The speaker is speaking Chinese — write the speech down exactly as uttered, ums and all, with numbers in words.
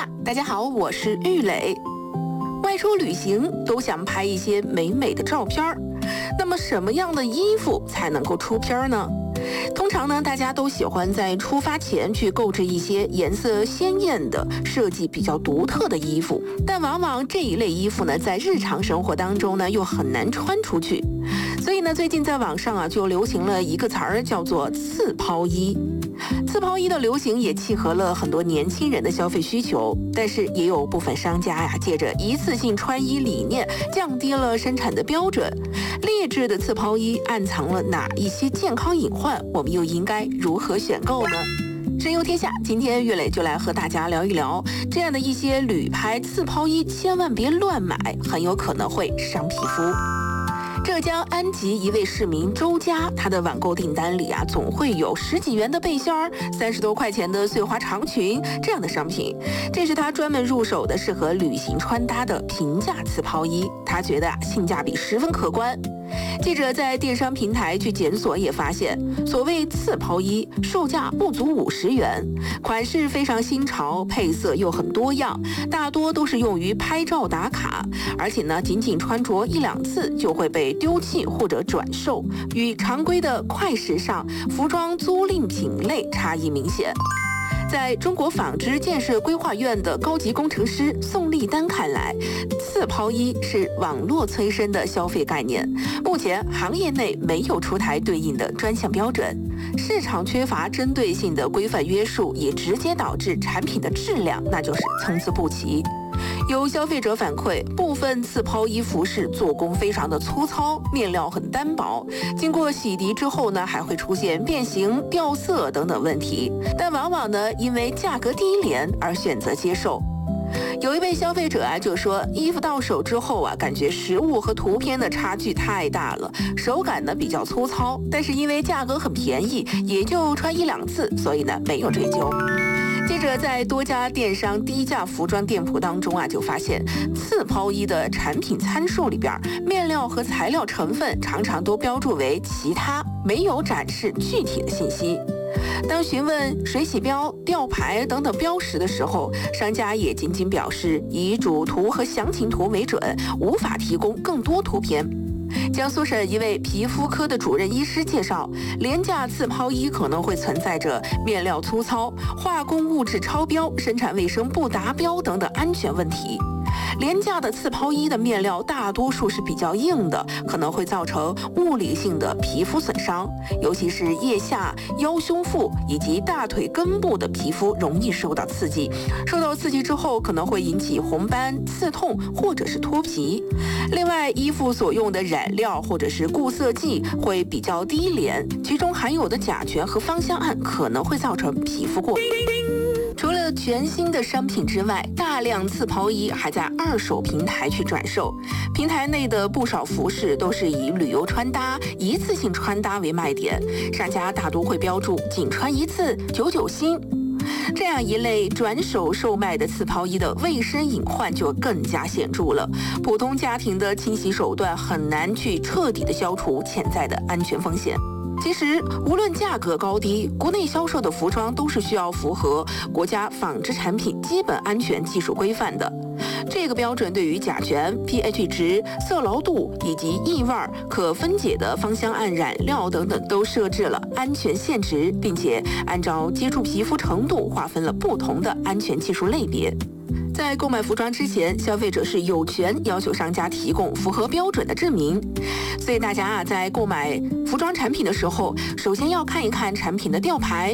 下，大家好，我是玉磊。外出旅行都想拍一些美美的照片儿，那么什么样的衣服才能够出片呢？通常呢，大家都喜欢在出发前去购置一些颜色鲜艳的、设计比较独特的衣服，但往往这一类衣服呢，在日常生活当中呢，又很难穿出去。所以呢，最近在网上啊，就流行了一个词儿，叫做刺抛衣。刺抛衣的流行也契合了很多年轻人的消费需求，但是也有部分商家呀，借着一次性穿衣理念，降低了生产的标准。劣质的刺抛衣暗藏了哪一些健康隐患？我们又应该如何选购呢？神游天下，今天岳磊就来和大家聊一聊这样的一些旅拍刺抛衣，千万别乱买，很有可能会伤皮肤。浙江安吉一位市民周家，他的网购订单里啊，总会有十几元的背心儿、三十多块钱的碎花长裙这样的商品。这是他专门入手的适合旅行穿搭的平价刺抛衣，他觉得啊性价比十分可观。记者在电商平台去检索也发现，所谓刺抛衣售价不足五十元，款式非常新潮，配色又很多样，大多都是用于拍照打卡，而且呢，仅仅穿着一两次就会被丢弃或者转售，与常规的快时尚服装租赁品类差异明显。在中国纺织建设规划院的高级工程师宋立丹看来，刺抛衣是网络催生的消费概念，目前行业内没有出台对应的专项标准，市场缺乏针对性的规范约束，也直接导致产品的质量那就是参差不齐。有消费者反馈，部分刺抛衣服饰做工非常的粗糙，面料很单薄，经过洗涤之后呢，还会出现变形、掉色等等问题，但往往呢，因为价格低廉而选择接受。有一位消费者啊，就说衣服到手之后啊，感觉实物和图片的差距太大了，手感呢比较粗糙，但是因为价格很便宜，也就穿一两次，所以呢没有追究。记者在多家电商低价服装店铺当中啊，就发现刺抛衣的产品参数里边，面料和材料成分常常都标注为其他，没有展示具体的信息。当询问水洗标、吊牌等等标识的时候，商家也仅仅表示以主图和详情图为准，无法提供更多图片。江苏省一位皮肤科的主任医师介绍，廉价刺抛衣可能会存在着面料粗糙、化工物质超标、生产卫生不达标等等安全问题。廉价的刺抛衣的面料大多数是比较硬的，可能会造成物理性的皮肤损伤，尤其是腋下、腰胸腹以及大腿根部的皮肤容易受到刺激，受到刺激之后可能会引起红斑、刺痛或者是脱皮。另外，衣服所用的染料或者是固色剂会比较低廉，其中含有的甲醛和芳香胺可能会造成皮肤过敏。除了全新的商品之外，大量刺抛衣还在二手平台去转售。平台内的不少服饰都是以旅游穿搭、一次性穿搭为卖点，商家大多会标注仅穿一次，九九新。这样一类转手售卖的刺抛衣的卫生隐患就更加显著了。普通家庭的清洗手段很难去彻底的消除潜在的安全风险。其实，无论价格高低，国内销售的服装都是需要符合国家纺织产品基本安全技术规范的。这个标准对于甲醛、pH 值、色牢度以及异味、可分解的芳香胺染料等等都设置了安全限值，并且按照接触皮肤程度划分了不同的安全技术类别。在购买服装之前，消费者是有权要求商家提供符合标准的证明。所以大家啊，在购买服装产品的时候，首先要看一看产品的吊牌